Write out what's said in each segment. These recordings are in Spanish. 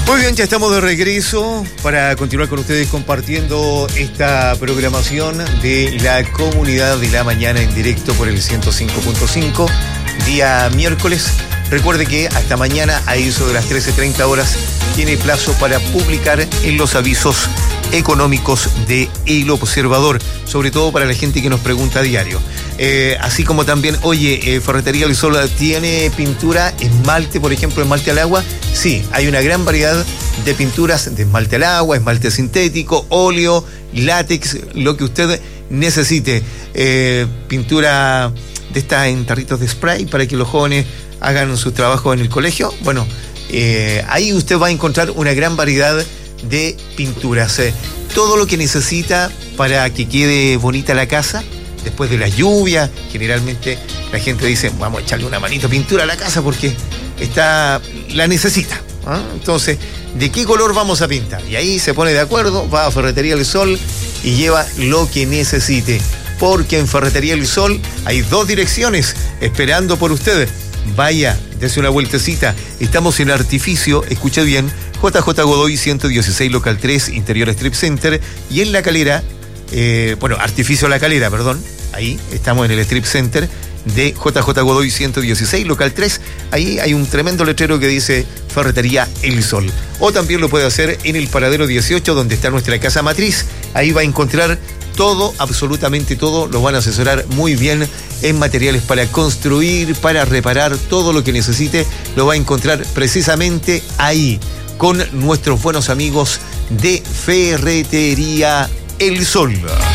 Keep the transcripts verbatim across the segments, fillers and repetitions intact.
Muy bien, ya estamos de regreso para continuar con ustedes compartiendo esta programación de la Comunidad de la Mañana en directo por el ciento cinco punto cinco, día miércoles. Recuerde que hasta mañana, a eso de las trece treinta horas, tiene plazo para publicar en los avisos económicos de El Observador, sobre todo para la gente que nos pregunta a diario. Eh, así como también, oye, eh, Ferretería El Sol tiene pintura, esmalte, por ejemplo, esmalte al agua. Sí, hay una gran variedad de pinturas de esmalte al agua, esmalte sintético, óleo, látex, lo que usted necesite. Eh, pintura de estas en tarritos de spray para que los jóvenes hagan sus trabajos en el colegio. Bueno, eh, ahí usted va a encontrar una gran variedad de pinturas. Eh, todo lo que necesita para que quede bonita la casa después de la lluvia. Generalmente la gente dice, vamos a echarle una manito de pintura a la casa porque está, la necesita. ¿eh? Entonces, ¿de qué color vamos a pintar? Y ahí se pone de acuerdo, va a Ferretería El Sol y lleva lo que necesite. Porque en Ferretería El Sol hay dos direcciones esperando por ustedes. Vaya, dése una vueltecita. Estamos en Artificio, escuche bien, J J Godoy ciento dieciséis, local tres, Interior Strip Center. Y en La Calera, eh, bueno, Artificio La Calera, perdón. Ahí estamos en el Strip Center de J J Godoy ciento dieciséis, local tres. Ahí hay un tremendo letrero que dice Ferretería El Sol. O también lo puede hacer en el Paradero dieciocho, donde está nuestra casa matriz. Ahí va a encontrar todo, absolutamente todo. Lo van a asesorar muy bien en materiales para construir, para reparar, todo lo que necesite lo va a encontrar precisamente ahí, con nuestros buenos amigos de Ferretería El Sol.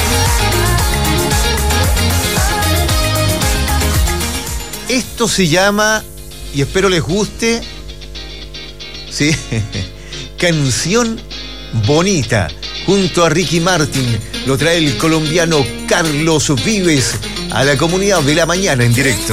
Esto se llama, y espero les guste, ¿sí? Canción Bonita, junto a Ricky Martin. Lo trae el colombiano Carlos Vives a la Comunidad de la Mañana en directo.